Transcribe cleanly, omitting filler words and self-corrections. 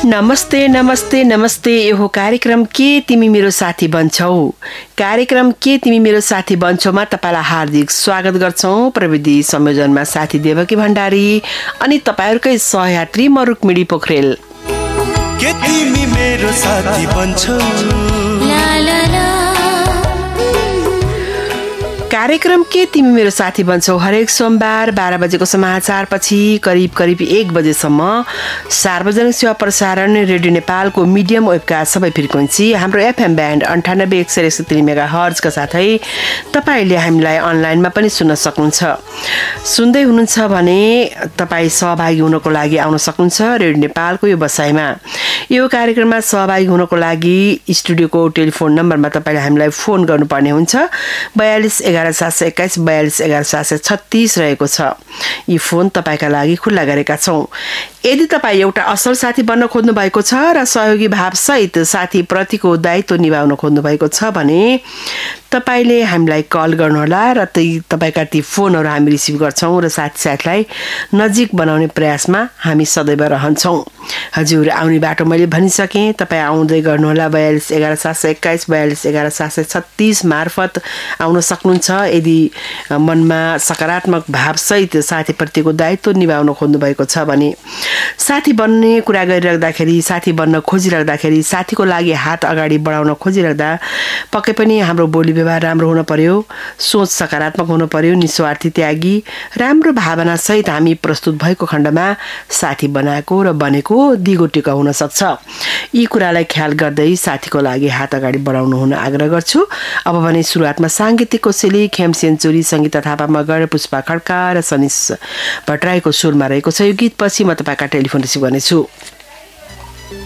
नमस्ते नमस्ते नमस्ते। यो कार्यक्रम के तिमी मेरो साथी बन्छौ। कार्यक्रम के तिमी मेरो साथी बन्छौमा तपाईलाई हार्दिक स्वागत गर्छौं। प्रविधि संयोजनमा साथी देवकी भण्डारी अनि तपाईहरुकै सहयात्री म रुक्मिणी पोखरेल। के तिमी मेरो साथी बन्छौ। ला ला ला। कार्यक्रम के तिमी मेरो साथी बन्छौ हरेक सोमबार 12 बजेको समाचार पछि करिब 1 बजेसम्म सार्वजनिक सेवा प्रसारण रेडियो नेपालको मिडियम वेभका सबै फ्रिक्वेन्सी, हाम्रो एफएम ब्यान्ड 98.1 मेगाहर्ज का साथै तपाईले हामीलाई अनलाइनमा पनि सुन्न सक्नुहुन्छ। सुन्दै हुनुहुन्छ भने तपाई सहभागी हुनको लागि आउन सक्नुहुन्छ रेडियो नेपालको यो बसाइमा। यो कार्यक्रममा सहभागी हुनको लागि स्टुडियोको टेलिफोन नम्बरमा तपाईले हामीलाई फोन गर्नुपर्ने हुन्छ। 42 11 721 42 11 736 रहेको छ। यी फोन तपाईका लागि खुल्ला गरेका छौं। यदि तपाई एउटा असल साथी बन्न खोज्नु भएको छ र सहयोगी भाव सहित साथी प्रतिको दायित्व निभाउन खोज्नु भएको छ भने तपाईले हामीलाई कल गर्नुहोला र तपाईका ती फोनहरु हामी रिसिभ गर्छौं र साथीलाई नजिक बनाउने प्रयासमा हामी सदैव रहन्छौं। हजुर आउने बाटो मैले भनिसके। तपाई आउँदै गर्नुहोला 42 11 721 42 11 736 मार्फत आउन सक्नुहुन्छ। यदि मनमा सकारात्मक भाव सहित साथी प्रतिको दायित्व निभाउन खोज्नु भएको छ भने साथी बन्ने कुरा गरिराख्दाखेरि, साथी बन्न खोजिराख्दाखेरि, साथीको लागि हात अगाडि बढाउन खोजिराख्दा पक्कै पनि हाम्रो बोली व्यवहार राम्रो हुन पर्यो, सोच सकारात्मक हुन पर्यो, निस्वार्थी त्यागी राम्रो भावना सहित हामी प्रस्तुत भएको खण्डमा साथी बनाएको र बनेको दिगो टिका हुन सक्छ। यी कुरालाई ख्याल गर्दै साथीको लागि हात अगाडि बढाउनु हुन आग्रह गर्छु। अब भने सुरुवातमा सांगीतिक कोसेली, खेम सेन्चुरी, संगीता थापा मगर, पुष्पा खड्का र सनिस भट्टराईको सुरमा रहेको छ यो गीत। पछि म तपाईका टेलिफोन रिसिभ गर्नेछु।